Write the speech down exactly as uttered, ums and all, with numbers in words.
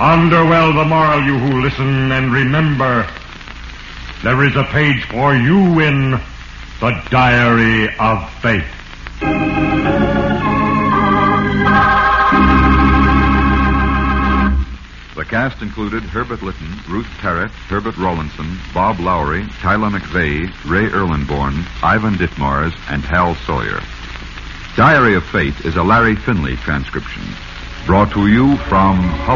Ponder well the moral, you who listen, and remember, there is a page for you in the Diary of Fate. The cast included Herbert Lytton, Ruth Parrott, Herbert Rawlinson, Bob Lowry, Tyler McVeigh, Ray Erlenborn, Ivan Ditmars, and Hal Sawyer. Diary of Fate is a Larry Finley transcription, brought to you from